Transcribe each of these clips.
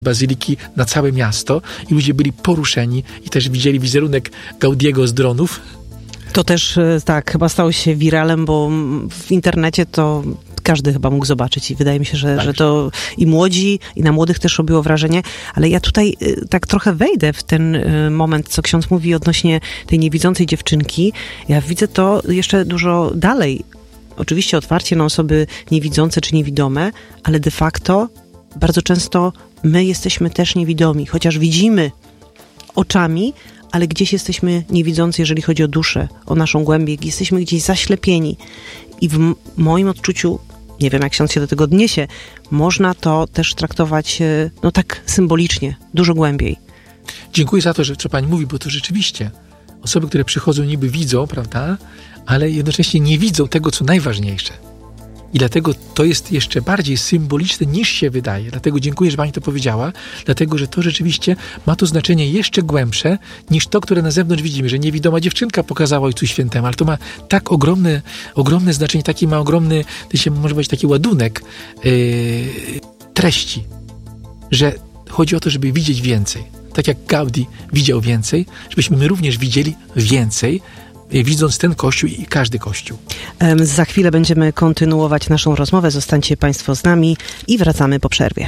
bazyliki na całe miasto i ludzie byli poruszeni i też widzieli wizerunek Gaudiego z dronów. To też tak, chyba stało się wiralem, bo w internecie to każdy chyba mógł zobaczyć i wydaje mi się, że to i młodzi, i na młodych też robiło wrażenie, ale ja tutaj tak trochę wejdę w ten moment, co ksiądz mówi odnośnie tej niewidzącej dziewczynki. Ja widzę to jeszcze dużo dalej. Oczywiście otwarcie na osoby niewidzące czy niewidome, ale de facto bardzo często my jesteśmy też niewidomi, chociaż widzimy oczami, ale gdzieś jesteśmy niewidzący, jeżeli chodzi o duszę, o naszą głębię, jesteśmy gdzieś zaślepieni. I w moim odczuciu, nie wiem jak ksiądz się do tego odniesie, można to też traktować no tak symbolicznie, dużo głębiej. Dziękuję za to, że co pani mówi, bo to rzeczywiście osoby, które przychodzą niby widzą, prawda, ale jednocześnie nie widzą tego, co najważniejsze. I dlatego to jest jeszcze bardziej symboliczne niż się wydaje. Dlatego dziękuję, że pani to powiedziała, dlatego, że to rzeczywiście ma to znaczenie jeszcze głębsze niż to, które na zewnątrz widzimy, że niewidoma dziewczynka pokazała Ojcu Świętemu, ale to ma tak ogromne znaczenie, taki ma ogromny, to się może być taki ładunek treści, że chodzi o to, żeby widzieć więcej. Tak jak Gaudi widział więcej, żebyśmy my również widzieli więcej, widząc ten Kościół i każdy Kościół. Za chwilę będziemy kontynuować naszą rozmowę. Zostańcie Państwo z nami i wracamy po przerwie.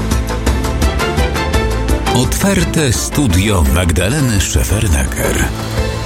Otwarte studio Magdaleny Szefernaker.